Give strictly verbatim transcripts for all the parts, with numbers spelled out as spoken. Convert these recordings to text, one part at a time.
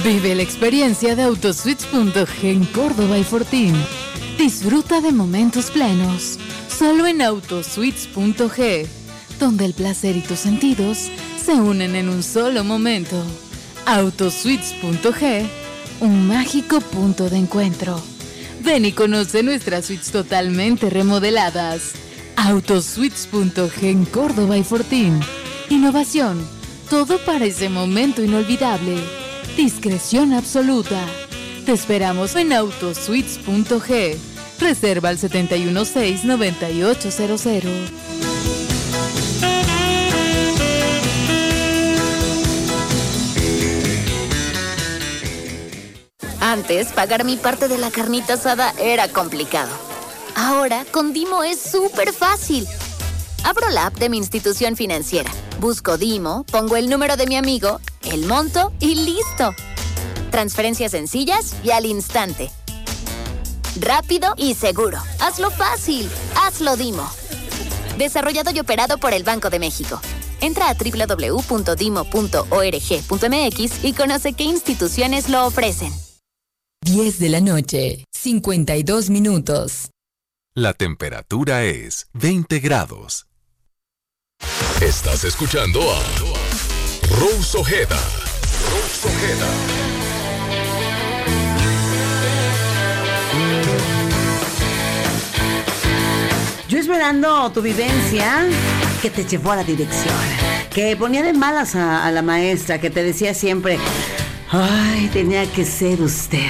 Vive la experiencia de Autosuites punto ge en Córdoba y Fortín. Disfruta de momentos plenos, solo en Autosuites punto ge, donde el placer y tus sentidos se unen en un solo momento. Autosuites punto ge, un mágico punto de encuentro. Ven y conoce nuestras suites totalmente remodeladas. Autosuites punto ge en Córdoba y Fortín. Innovación, todo para ese momento inolvidable. Discreción absoluta. Te esperamos en Autosuites punto ge. Reserva al siete uno seis, nueve ocho cero cero. Antes, pagar mi parte de la carnita asada era complicado. Ahora, con Dimo es súper fácil. Abro la app de mi institución financiera, busco Dimo, pongo el número de mi amigo, el monto y listo. Transferencias sencillas y al instante. Rápido y seguro. Hazlo fácil. Hazlo Dimo. Desarrollado y operado por el Banco de México. Entra a doble u doble u doble u punto dimo punto org punto eme equis y conoce qué instituciones lo ofrecen. diez de la noche, cincuenta y dos minutos. La temperatura es veinte grados. Estás escuchando a Rose Ojeda. Rose Ojeda. Yo esperando tu vivencia que te llevó a la dirección, que ponía de malas a, a la maestra, que te decía siempre: ay, tenía que ser usted.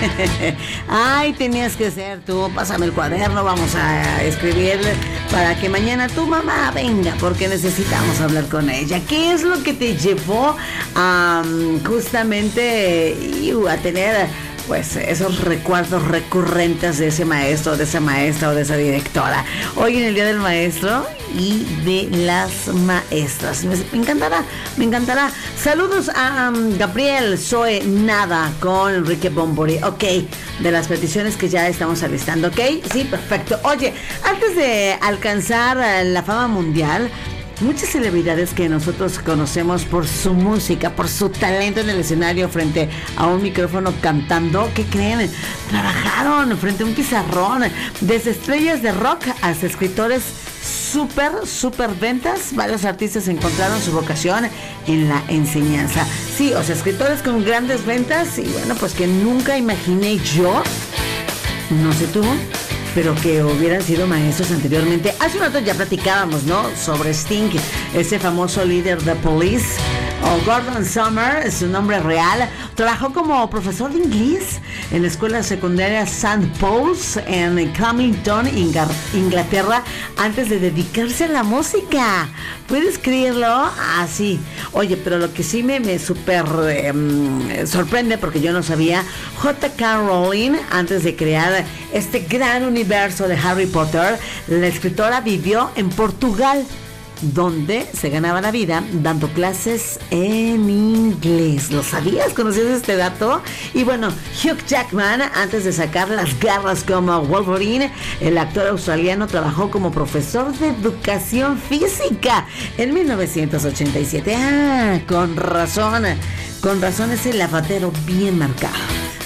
Ay, tenías que ser tú. Pásame el cuaderno, vamos a escribir para que mañana tu mamá venga, porque necesitamos hablar con ella. ¿Qué es lo que te llevó a justamente uh, a tener pues esos recuerdos recurrentes de ese maestro, de esa maestra o de esa directora? Hoy en el Día del Maestro y de las Maestras. Me, me encantará, me encantará. Saludos a um, Gabriel Zoe Nada con Enrique Bombori. Ok, de las peticiones que ya estamos alistando. Ok, sí, perfecto. Oye, antes de alcanzar la fama mundial, muchas celebridades que nosotros conocemos por su música, por su talento en el escenario frente a un micrófono cantando, ¿qué creen? Trabajaron frente a un pizarrón, desde estrellas de rock hasta escritores súper, súper ventas. Varios artistas encontraron su vocación en la enseñanza. Sí, o sea, escritores con grandes ventas y bueno, pues que nunca imaginé yo, no sé tú, pero que hubieran sido maestros anteriormente. Hace un rato ya platicábamos, ¿no?, sobre Sting, ese famoso líder de Police, o Gordon Summer, su nombre real. Trabajó como profesor de inglés en la escuela secundaria Saint Paul's en Camington, Inglaterra, antes de dedicarse a la música. ¿Puedes creerlo? Así. Ah, oye, pero lo que sí me, me súper eh, sorprende, porque yo no sabía, J K Rowling, antes de crear este gran universo de Harry Potter, la escritora vivió en Portugal, donde se ganaba la vida dando clases en inglés. ¿Lo sabías? ¿Conocías este dato? Y bueno, Hugh Jackman, antes de sacar las garras como Wolverine, el actor australiano trabajó como profesor de educación física en mil novecientos ochenta y siete. Ah, con razón, con razón ese lavadero bien marcado.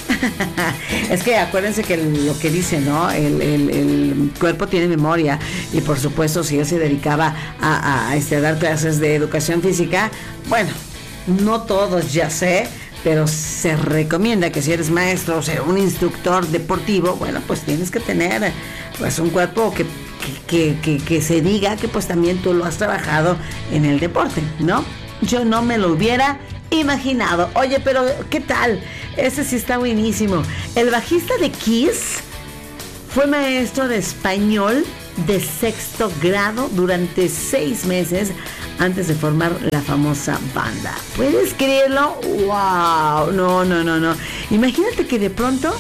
Es que acuérdense que lo que dice, ¿no? El, el, el cuerpo tiene memoria. Y por supuesto, si él se dedicaba a, a, a, este, a dar clases de educación física, bueno, no todos, ya sé, pero se recomienda que si eres maestro o sea un instructor deportivo, bueno, pues tienes que tener pues un cuerpo que, que, que, que, que se diga que pues también tú lo has trabajado en el deporte, ¿no? Yo no me lo hubiera imaginado. Oye, pero ¿qué tal? Ese sí está buenísimo. El bajista de Kiss fue maestro de español de sexto grado durante seis meses antes de formar la famosa banda. ¿Puedes creerlo? ¡Wow! No, no, no, no. Imagínate que de pronto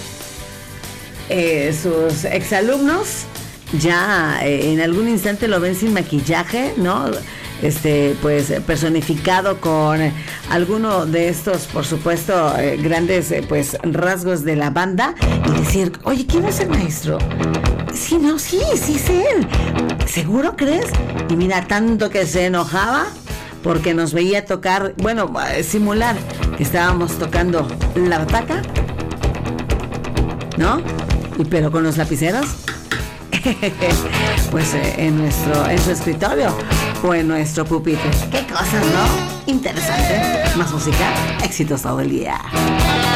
eh, sus exalumnos ya eh, en algún instante lo ven sin maquillaje, ¿no? Este, pues personificado con alguno de estos, por supuesto, eh, grandes eh, pues rasgos de la banda, y decir, oye, ¿quién es el maestro? Sí, no, sí, sí es él. ¿Seguro crees? Y mira, tanto que se enojaba, porque nos veía tocar, bueno, simular que estábamos tocando la bataca, ¿no? Y pero con los lapiceros, pues eh, en nuestro, en su escritorio o en nuestro pupitre. Qué cosas, ¿no? Interesante. Más música, éxitos todo el día.